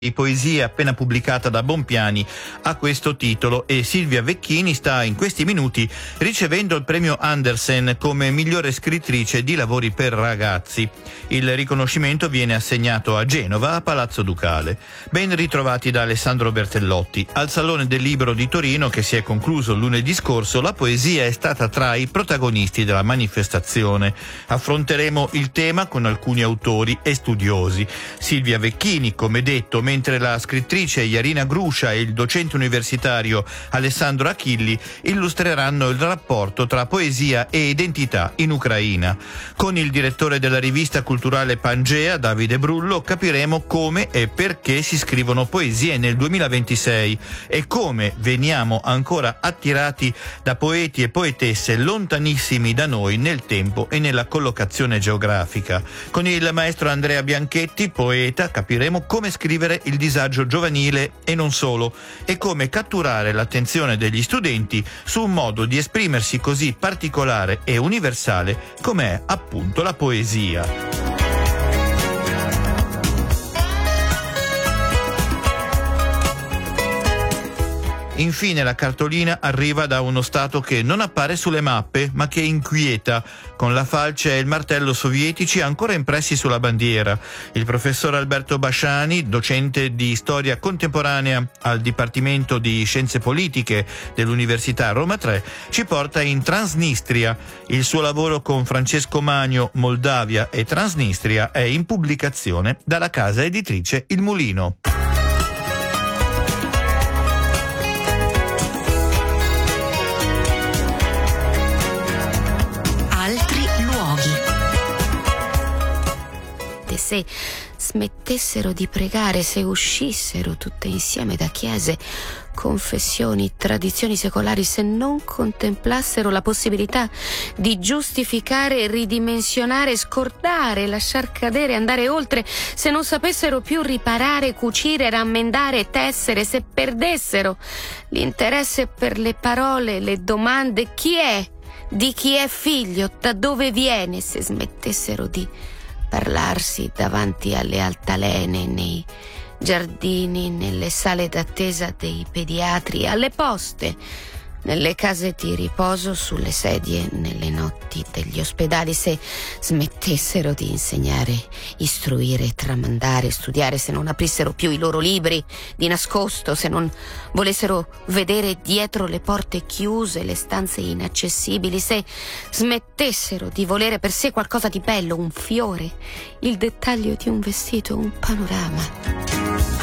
di poesia appena pubblicata da Bompiani ha questo titolo e Silvia Vecchini sta in questi minuti ricevendo il premio Andersen come migliore scrittrice di lavori per ragazzi. Il riconoscimento viene assegnato a Genova, a Palazzo Ducale. Ben ritrovati da Alessandro Bertellotti. Al Salone del Libro di Torino, che si è concluso lunedì scorso, la poesia è stata tra i protagonisti della manifestazione. Affronteremo il tema con alcuni autori e studiosi. Silvia Vecchini, come detto, mentre la scrittrice Jarina Gruscia e il docente universitario Alessandro Achilli illustreranno il rapporto tra poesia e identità in Ucraina. Con il direttore della rivista culturale Pangea, Davide Brullo, capiremo come e perché si scrivono poesie nel 2026 e come veniamo ancora attirati da poeti e poetesse lontanissimi da noi nel tempo e nella collocazione geografica. Con il maestro Andrea Bianchetti, poeta, capiremo come scrivere il disagio giovanile e non solo, e come catturare l'attenzione degli studenti su un modo di esprimersi così particolare e universale come è appunto la poesia. Infine la cartolina arriva da uno stato che non appare sulle mappe, ma che inquieta, con la falce e il martello sovietici ancora impressi sulla bandiera. Il professor Alberto Basciani, docente di storia contemporanea al Dipartimento di Scienze Politiche dell'Università Roma 3, ci porta in Transnistria. Il suo lavoro con Francesco Magno, Moldavia e Transnistria, è in pubblicazione dalla casa editrice Il Mulino. Se smettessero di pregare, se uscissero tutte insieme da chiese, confessioni, tradizioni secolari, se non contemplassero la possibilità di giustificare, ridimensionare, scordare, lasciar cadere, andare oltre, se non sapessero più riparare, cucire, rammendare, tessere, se perdessero l'interesse per le parole, le domande, chi è, di chi è figlio, da dove viene, se smettessero di parlarsi davanti alle altalene, nei giardini, nelle sale d'attesa dei pediatri, alle poste, nelle case di riposo, sulle sedie, nelle notti degli ospedali, se smettessero di insegnare, istruire, tramandare, studiare, se non aprissero più i loro libri di nascosto, se non volessero vedere dietro le porte chiuse le stanze inaccessibili, se smettessero di volere per sé qualcosa di bello, un fiore, il dettaglio di un vestito, un panorama.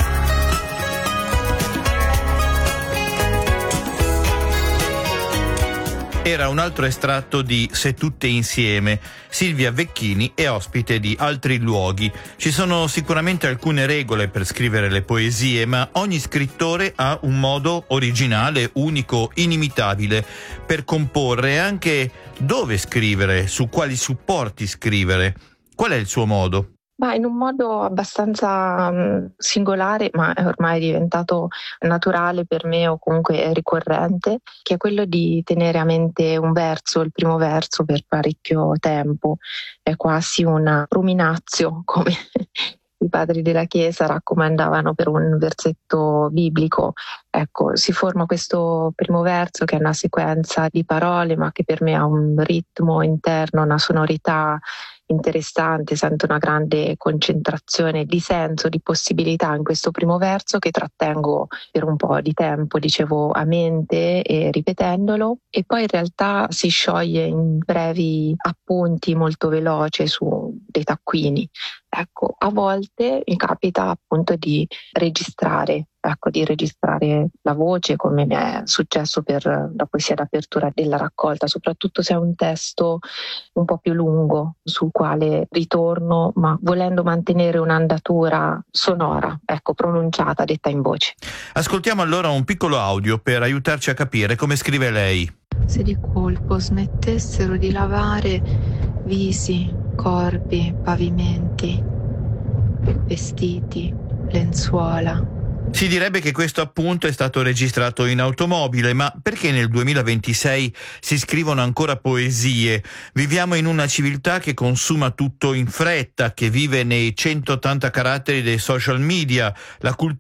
Era un altro estratto di Se tutte insieme. Silvia Vecchini è ospite di Altri luoghi. Ci sono sicuramente alcune regole per scrivere le poesie, ma ogni scrittore ha un modo originale, unico, inimitabile per comporre, anche dove scrivere, su quali supporti scrivere. Qual è il suo modo? Ma in un modo abbastanza singolare, ma è ormai diventato naturale per me o comunque ricorrente, che è quello di tenere a mente un verso, il primo verso, per parecchio tempo. È quasi una ruminazio, come i padri della Chiesa raccomandavano per un versetto biblico. Ecco, si forma questo primo verso che è una sequenza di parole, ma che per me ha un ritmo interno, una sonorità interessante. Sento una grande concentrazione di senso, di possibilità in questo primo verso che trattengo per un po' di tempo, dicevo, a mente e ripetendolo, e poi in realtà si scioglie in brevi appunti molto veloci su dei taccuini. Ecco, a volte mi capita appunto di registrare la voce, come mi è successo per la poesia d'apertura della raccolta, soprattutto se è un testo un po' più lungo sul quale ritorno, ma volendo mantenere un'andatura sonora, pronunciata, detta in voce. Ascoltiamo allora un piccolo audio per aiutarci a capire come scrive lei. Se di colpo smettessero di lavare visi, corpi, pavimenti, vestiti, lenzuola, Si direbbe che questo appunto è stato registrato in automobile, ma perché nel 2026 si scrivono ancora poesie? Viviamo in una civiltà che consuma tutto in fretta, che vive nei 180 caratteri dei social media, la cultura